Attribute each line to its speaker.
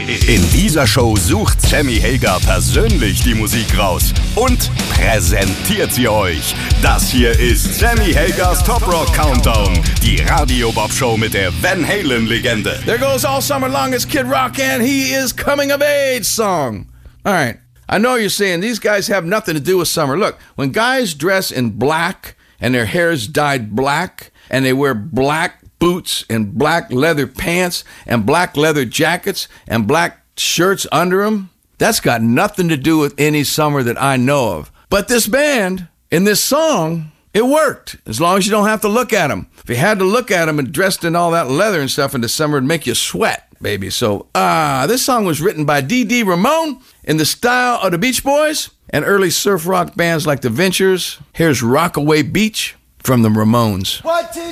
Speaker 1: In dieser Show sucht Sammy Hagar persönlich die Musik raus und präsentiert sie euch. Das hier ist Sammy Hagars Top Rock Countdown, die Radio Bob Show mit der Van Halen Legende.
Speaker 2: There goes all summer long is Kid Rock and he is coming of age song. All right, I know you're saying these guys have nothing to do with summer. Look, when guys dress in black and their hair's dyed black and they wear black boots and black leather pants and black leather jackets and black shirts under them, that's got nothing to do with any summer that I know of. But this band, in this song, it worked, as long as you don't have to look at them. If you had to look at them and dressed in all that leather and stuff in the summer, it'd make you sweat, baby. So, this song was written by Dee Ramone in the style of the Beach Boys and early surf rock bands like the Ventures. Here's Rockaway Beach from the Ramones.